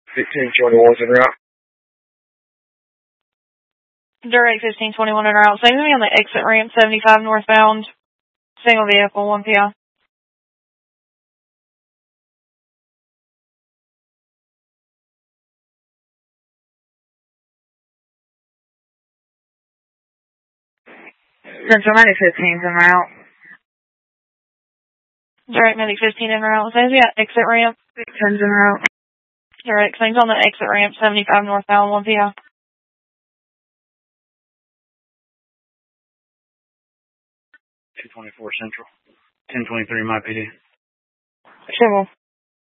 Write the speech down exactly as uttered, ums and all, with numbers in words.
fifteen twenty-one's en route. Direct fifteen twenty-one en route. Same to me on the exit ramp, seventy-five northbound. Single vehicle, one P I. Central Medic fifteen's en route. Direct Medic fifteen en route. Same to me at exit ramp. ten's en route. Direct, things on the exit ramp, seventy-five northbound, one P I. two twenty-four Central. ten twenty-three my P D. Civil.